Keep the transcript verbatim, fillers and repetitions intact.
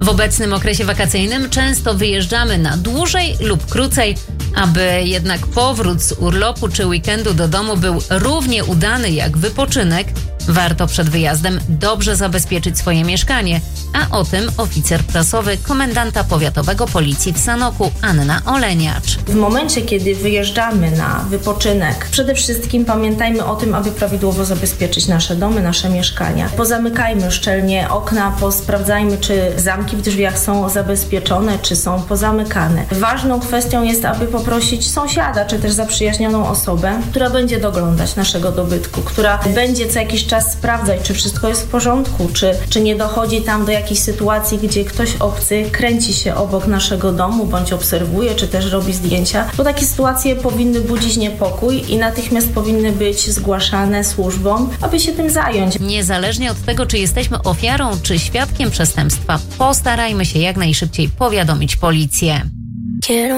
W obecnym okresie wakacyjnym często wyjeżdżamy na dłużej lub krócej, aby jednak powrót z urlopu czy weekendu do domu był równie udany jak wypoczynek. Warto przed wyjazdem dobrze zabezpieczyć swoje mieszkanie, a o tym oficer prasowy komendanta powiatowego policji w Sanoku Anna Oleniacz. W momencie, kiedy wyjeżdżamy na wypoczynek, przede wszystkim pamiętajmy o tym, aby prawidłowo zabezpieczyć nasze domy, nasze mieszkania. Pozamykajmy szczelnie okna, posprawdzajmy, czy zamki w drzwiach są zabezpieczone, czy są pozamykane. Ważną kwestią jest, aby poprosić sąsiada, czy też zaprzyjaźnioną osobę, która będzie doglądać naszego dobytku, która będzie co jakiś czas sprawdzać, czy wszystko jest w porządku, czy, czy nie dochodzi tam do jakiejś sytuacji, gdzie ktoś obcy kręci się obok naszego domu, bądź obserwuje, czy też robi zdjęcia, bo takie sytuacje powinny budzić niepokój i natychmiast powinny być zgłaszane służbom, aby się tym zająć. Niezależnie od tego, czy jesteśmy ofiarą, czy świadkiem przestępstwa, postarajmy się jak najszybciej powiadomić policję.